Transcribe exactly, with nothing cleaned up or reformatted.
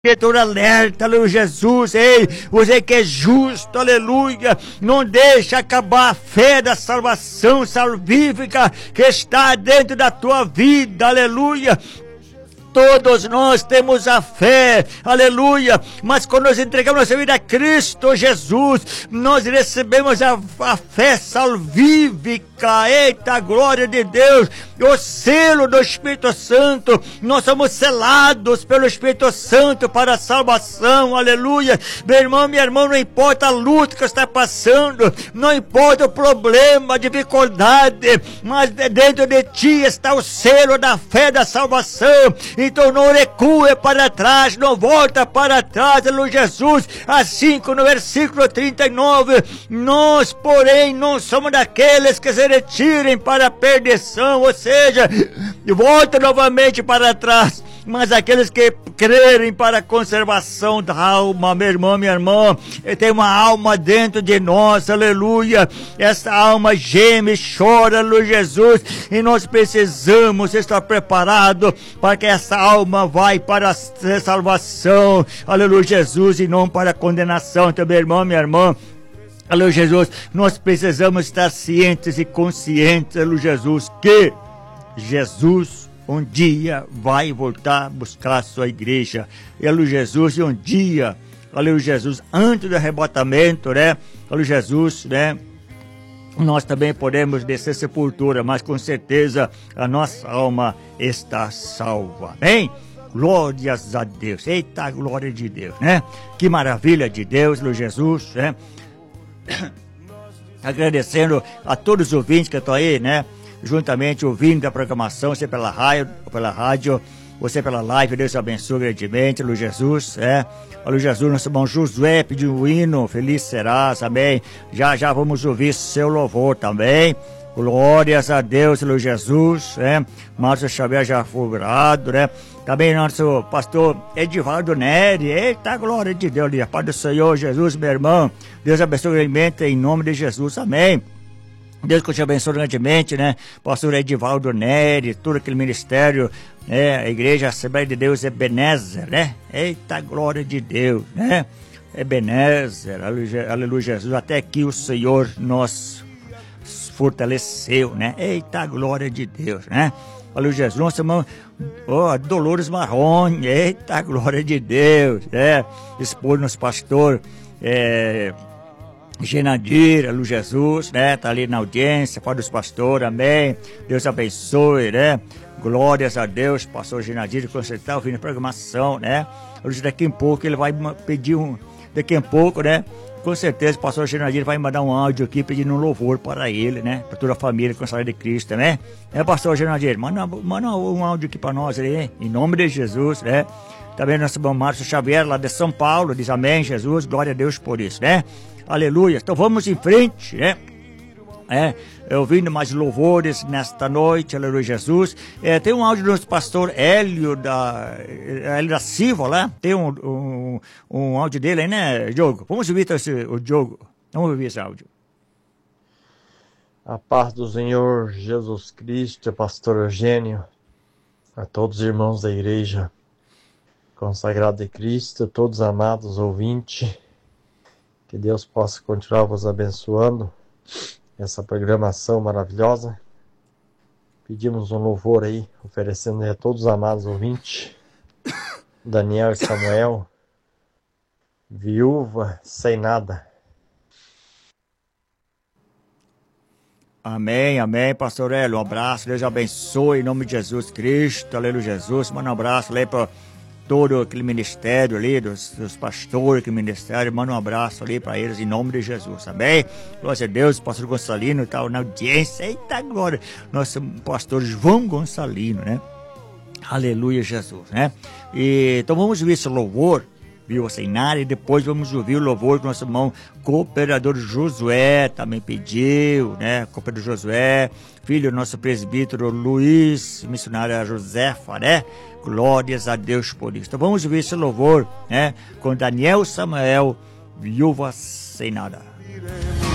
Escritura alerta, aleluia, Jesus, ei, você que é justo, aleluia, não deixa acabar a fé da salvação salvífica que está dentro da tua vida, aleluia. Todos nós temos a fé, aleluia, mas quando nós entregamos nossa vida a Cristo Jesus, nós recebemos a, a fé salvífica, eita, glória de Deus, o selo do Espírito Santo, nós somos selados pelo Espírito Santo para a salvação, aleluia. Meu irmão, minha irmã, não importa a luta que está passando, não importa o problema, a dificuldade, mas dentro de ti está o selo da fé da salvação. Então não recue para trás, não volta para trás, aleluia, Jesus. Assim como no versículo trinta e nove, nós, porém, não somos daqueles que se retirem para a perdição, ou seja, volta novamente para trás, mas aqueles que crerem para a conservação da alma. Meu irmão, minha irmã, tem uma alma dentro de nós, aleluia, essa alma geme, chora, aleluia, Jesus, e nós precisamos estar preparados para que essa alma vai para a salvação, aleluia, Jesus, e não para a condenação. Então, meu irmão, minha irmã, aleluia, Jesus, nós precisamos estar cientes e conscientes, aleluia, Jesus, que Jesus um dia vai voltar a buscar a sua igreja, aleluia, Jesus, e um dia, aleluia, Jesus, antes do arrebatamento, né, aleluia, Jesus, né, nós também podemos descer sepultura, mas com certeza a nossa alma está salva, amém? Glórias a Deus, eita, glória de Deus, né? Que maravilha de Deus, aleluia, Jesus, né? Agradecendo a todos os ouvintes que estão aí, né? Juntamente ouvindo a programação, você pela rádio, pela rádio, você pela live, Deus te abençoe grandemente, aleluia, Jesus, é, aleluia, Jesus, nosso irmão Josué pediu um hino, feliz serás, amém, já, já vamos ouvir seu louvor também, glórias a Deus, aleluia, Jesus, é, Márcio Xavier já foi orado, né, também nosso pastor Edivaldo Neri, eita, glória de Deus, a paz do Senhor Jesus, meu irmão, Deus abençoe grandemente, em nome de Jesus, amém. Deus que te abençoe grandemente, né? Pastor Edivaldo Neri, todo aquele ministério, né? A igreja, a Assembleia de Deus Ebenezer, né? Eita, glória de Deus, né? Ebenezer, aleluia, aleluia, Jesus. Até aqui o Senhor nos fortaleceu, né? Eita, glória de Deus, né? Aleluia, Jesus. Nossa irmã, oh, Dolores Marrone, eita, glória de Deus, né? Esposo nosso pastor, é... Genadir, aleluia, Jesus, né, tá ali na audiência, Pai dos pastores, amém, Deus abençoe, né, glórias a Deus, pastor Genadir, com certeza, ouvindo a programação, né, daqui a pouco ele vai pedir um, daqui a pouco, né, com certeza o pastor Genadir vai mandar um áudio aqui pedindo um louvor para ele, né, para toda a família com a saúde de Cristo, né, é, pastor Genadir, manda, manda um áudio aqui para nós aí, em nome de Jesus, né, também nosso irmão Márcio Xavier, lá de São Paulo, diz amém, Jesus, glória a Deus por isso, né, aleluia, então vamos em frente, né? É, ouvindo mais louvores nesta noite, aleluia, Jesus. É, tem um áudio do nosso pastor Hélio da, Hélio da Silva lá, tem um, um, um áudio dele aí, né, Diogo? Vamos ouvir esse, o Diogo, vamos ouvir esse áudio. A paz do Senhor Jesus Cristo, pastor Eugênio, a todos os irmãos da igreja consagrada de Cristo, todos amados ouvintes, que Deus possa continuar vos abençoando essa programação maravilhosa. Pedimos um louvor aí, oferecendo a todos os amados ouvintes. Daniel e Samuel, viúva sem nada. Amém, amém, pastor Hélio, um abraço, Deus abençoe, em nome de Jesus Cristo, aleluia, Jesus. Manda um abraço ali para todo aquele ministério ali, dos, dos pastores, aquele ministério, manda um abraço ali para eles, em nome de Jesus, amém? Glória a Deus, pastor Gonçalino tal, na audiência, eita glória, nosso pastor João Gonçalino, né? Aleluia, Jesus, né? E, então vamos ouvir esse louvor, viu, sem nada, e depois vamos ouvir o louvor do nosso irmão cooperador Josué, também pediu, né? Cooperador Josué, filho do nosso presbítero Luiz, missionária Josefa, né? Glórias a Deus por isso. Então vamos ver esse louvor, né? Com Daniel Samuel, viúva sem nada.